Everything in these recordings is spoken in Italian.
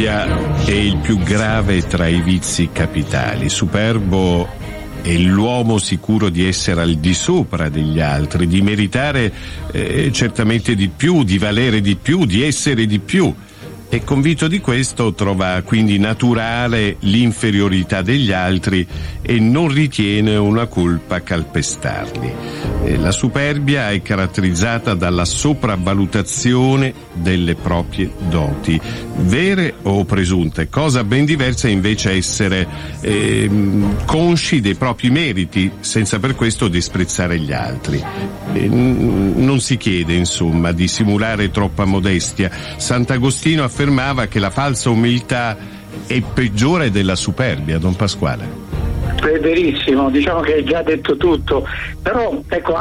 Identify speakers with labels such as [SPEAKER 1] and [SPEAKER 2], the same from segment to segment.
[SPEAKER 1] superbia è il più grave tra i vizi capitali. Superbo è l'uomo sicuro di essere al di sopra degli altri, di meritare certamente di più, di valere di più, di essere di più. E convinto di questo trova quindi naturale l'inferiorità degli altri e non ritiene una colpa calpestarli. La superbia è caratterizzata dalla sopravvalutazione delle proprie doti, vere o presunte, cosa ben diversa invece essere consci dei propri meriti senza per questo disprezzare gli altri. Non si chiede insomma di simulare troppa modestia. Sant'Agostino affermava che la falsa umiltà è peggiore della superbia, Don Pasquale.
[SPEAKER 2] È verissimo, diciamo che hai già detto tutto, però ecco,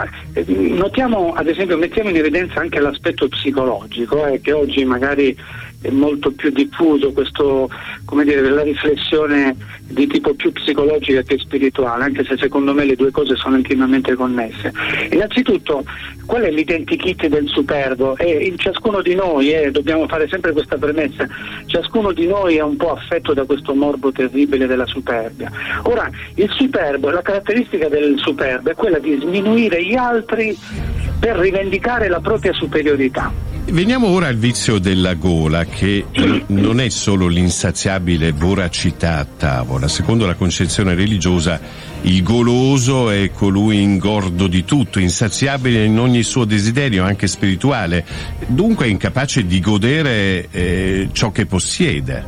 [SPEAKER 2] notiamo ad esempio, mettiamo in evidenza anche l'aspetto psicologico, che oggi magari è molto più diffuso questo, come dire, la riflessione di tipo più psicologica che spirituale, anche se secondo me le due cose sono intimamente connesse. Innanzitutto, qual è l'identikit del superbo? In ciascuno di noi, dobbiamo fare sempre questa premessa, ciascuno di noi è un po' affetto da questo morbo terribile della superbia. Ora, il superbo, la caratteristica del superbo è quella di sminuire gli altri per rivendicare la propria superiorità.
[SPEAKER 1] Veniamo ora al vizio della gola, che non è solo l'insaziabile voracità a tavola. Secondo la concezione religiosa, il goloso è colui ingordo di tutto, insaziabile in ogni suo desiderio, anche spirituale, dunque incapace di godere ciò che possiede.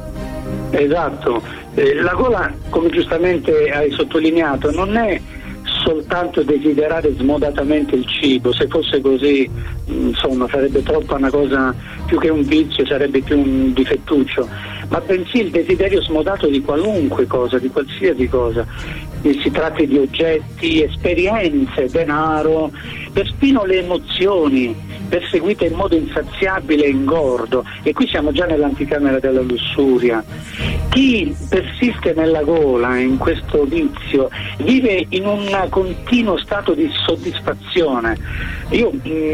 [SPEAKER 2] Esatto, la gola, come giustamente hai sottolineato, non è soltanto desiderare smodatamente il cibo. Se fosse così, insomma, sarebbe troppo una cosa, più che un vizio, sarebbe più un difettuccio, ma bensì il desiderio smodato di qualunque cosa, di qualsiasi cosa, si tratti di oggetti, esperienze, denaro, persino le emozioni perseguite in modo insaziabile e ingordo. E qui siamo già nell'anticamera della lussuria. Chi persiste nella gola, in questo vizio, vive in un continuo stato di soddisfazione. Io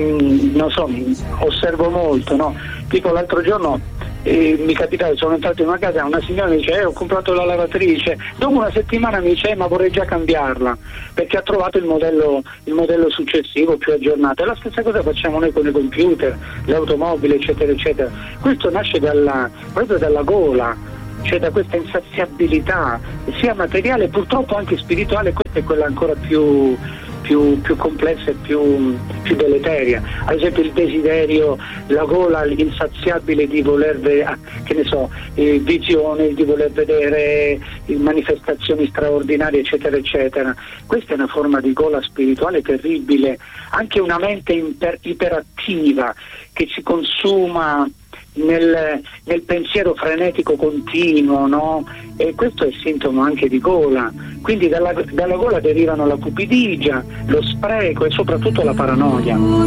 [SPEAKER 2] non so, osservo molto, no? Tipo l'altro giorno mi capitava, sono entrato in una casa, una signora mi dice ho comprato la lavatrice, dopo una settimana mi dice ma vorrei già cambiarla perché ha trovato il modello successivo più aggiornato. E la stessa cosa facciamo noi con i computer, le automobili, eccetera eccetera. Questo nasce proprio dalla gola, cioè da questa insaziabilità sia materiale, purtroppo anche spirituale. Questa è quella ancora più complessa e più deleteria. Ad esempio il desiderio, la gola insaziabile di voler visioni, di voler vedere manifestazioni straordinarie, eccetera eccetera. Questa è una forma di gola spirituale terribile, anche una mente iperattiva che si consuma nel pensiero frenetico continuo, no? E questo è sintomo anche di gola. Quindi dalla gola derivano la cupidigia, lo spreco e soprattutto la paranoia.